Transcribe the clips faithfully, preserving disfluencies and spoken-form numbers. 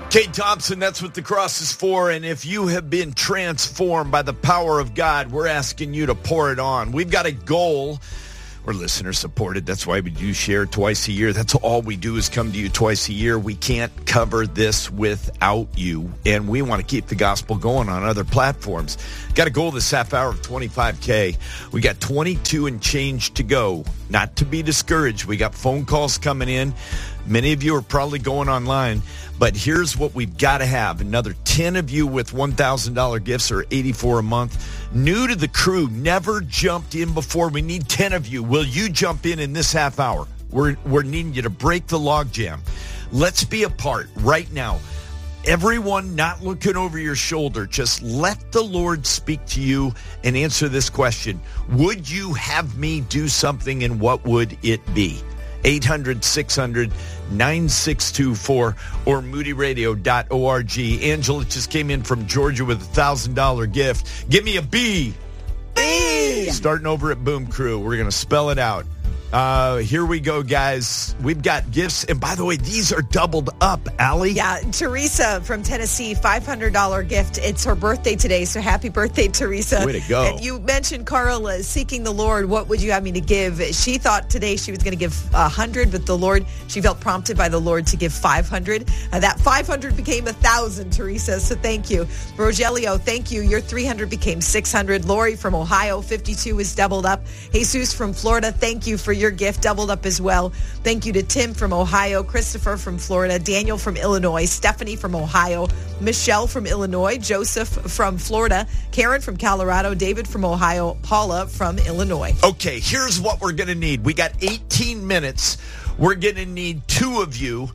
Kate Thompson, that's what the cross is for. And if you have been transformed by the power of God, we're asking you to pour it on. We've got a goal. We're listener supported. That's why we do share twice a year. That's all we do is come to you twice a year. We can't cover this without you. And we want to keep the gospel going on other platforms. Got a goal this half hour of twenty-five K. We got twenty-two and change to go. Not to be discouraged. We got phone calls coming in. Many of you are probably going online. But here's what we've got to have. Another ten of you with one thousand dollars gifts or eighty-four dollars a month. New to the crew, never jumped in before. We need ten of you. Will you jump in in this half hour? We're, we're needing you to break the logjam. Let's be a part right now. Everyone not looking over your shoulder. Just let the Lord speak to you and answer this question. Would you have me do something, and what would it be? eight hundred, six hundred, nine six two four or moody radio dot org. Angela just came in from Georgia with a one thousand dollars gift. Give me a B. B. Starting over at Boom Crew. We're going to spell it out. Uh, here we go, guys. We've got gifts. And by the way, these are doubled up, Allie. Yeah, Teresa from Tennessee, five hundred dollars gift. It's her birthday today, so happy birthday, Teresa. Way to go. And you mentioned Carl uh, seeking the Lord. What would you have me to give? She thought today she was going to give one hundred, but the Lord, she felt prompted by the Lord to give five hundred. Uh, that five hundred became one thousand, Teresa, so thank you. Rogelio, thank you. Your three hundred became six hundred. Lori from Ohio, fifty-two is doubled up. Jesus from Florida, thank you for your gift, doubled up as well. Thank you to Tim from Ohio, Christopher from Florida, Daniel from Illinois, Stephanie from Ohio, Michelle from Illinois, Joseph from Florida, Karen from Colorado, David from Ohio, Paula from Illinois. Okay, here's what we're going to need. We got eighteen minutes. We're going to need two of you.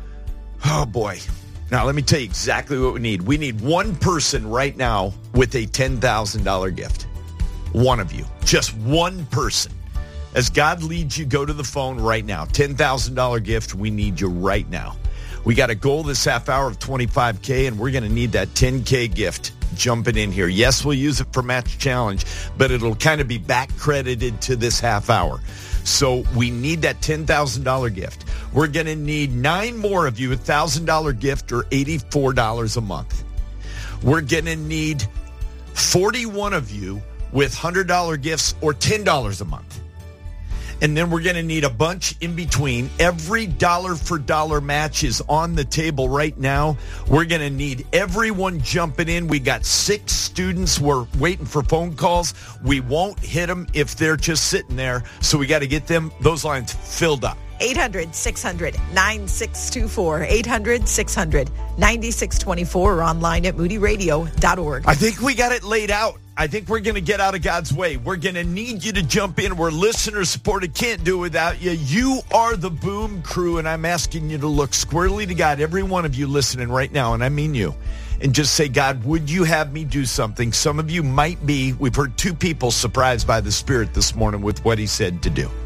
Oh, boy. Now, let me tell you exactly what we need. We need one person right now with a ten thousand dollars gift. One of you. Just one person. As God leads you, go to the phone right now. ten thousand dollars gift, we need you right now. We got a goal this half hour of twenty-five K, and we're going to need that ten K gift jumping in here. Yes, we'll use it for Match Challenge, but it'll kind of be back credited to this half hour. So we need that ten thousand dollars gift. We're going to need nine more of you, a one thousand dollars gift or eighty-four dollars a month. We're going to need forty-one of you with one hundred dollars gifts or ten dollars a month. And then we're going to need a bunch in between. Every dollar for dollar match is on the table right now. We're going to need everyone jumping in. We got six students. We're waiting for phone calls. We won't hit them if they're just sitting there. So we got to get them, those lines filled up. eight hundred, six hundred, nine six two four. eight hundred, six hundred, nine six two four or online at moody radio dot org. I think we got it laid out. I think we're going to get out of God's way. We're going to need you to jump in. We're listener supported. Can't do it without you. You are the Boom Crew, and I'm asking you to look squarely to God, every one of you listening right now, and I mean you, and just say, God, would you have me do something? Some of you might be. We've heard two people surprised by the Spirit this morning with what he said to do.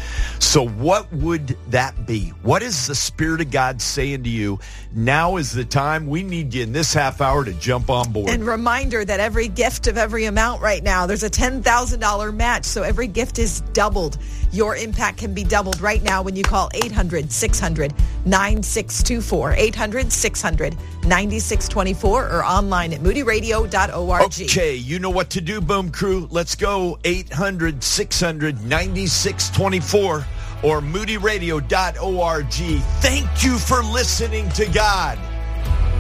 So what would that be? What is the Spirit of God saying to you? Now is the time. We need you in this half hour to jump on board. And reminder that every gift of every amount right now, there's a ten thousand dollars match. So every gift is doubled. Your impact can be doubled right now when you call eight hundred, six hundred, nine six two four. eight hundred, six hundred, nine six two four or online at moody radio dot org. Okay, you know what to do, Boom Crew. Let's go. eight hundred, six hundred, nine six two four or moody radio dot org. Thank you for listening to God.